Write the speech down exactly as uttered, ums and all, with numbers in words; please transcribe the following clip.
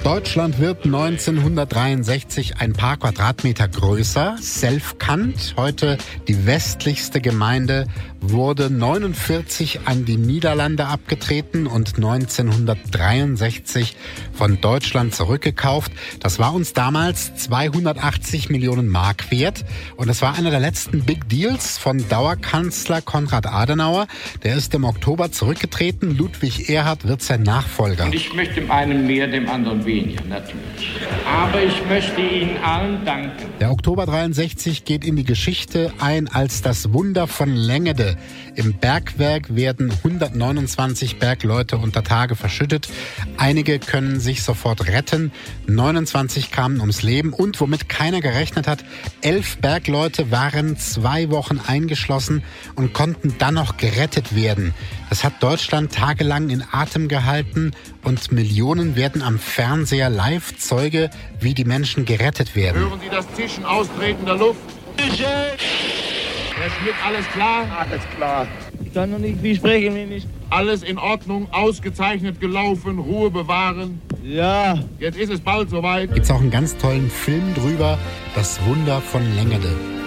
Deutschland wird neunzehnhundertdreiundsechzig ein paar Quadratmeter größer. Selfkant, heute die westlichste Gemeinde, wurde neunundvierzig an die Niederlande abgetreten und neunzehnhundertdreiundsechzig von Deutschland zurückgekauft. Das war uns damals zweihundertachtzig Millionen Mark wert. Und das war einer der letzten Big Deals von Dauerkanzler Konrad Adenauer. Der ist im Oktober zurückgetreten. Ludwig Erhard wird sein Nachfolger. Und ich möchte dem einen mehr, dem anderen weniger, natürlich. Aber ich möchte Ihnen allen danken. Der Oktober dreiundsechzig geht in die Geschichte ein als das Wunder von Lengede. Im Bergwerk werden hundertneunundzwanzig Bergleute unter Tage verschüttet. Einige können sich sofort retten. neunundzwanzig kamen ums Leben. Und womit keiner gerechnet hat, elf Bergleute waren zwei Wochen eingeschlossen und konnten dann noch gerettet werden. Das hat Deutschland tagelang in Atem gehalten und Millionen werden am Fernseher live Zeuge, wie die Menschen gerettet werden. Hören Sie das Zischen austretender Luft? Herr Schmidt, alles klar? Alles klar. Ich kann noch nicht, wie sprechen wir nicht? Alles in Ordnung, ausgezeichnet gelaufen, Ruhe bewahren. Ja. Jetzt ist es bald soweit. Gibt's auch einen ganz tollen Film drüber, Das Wunder von Lengede.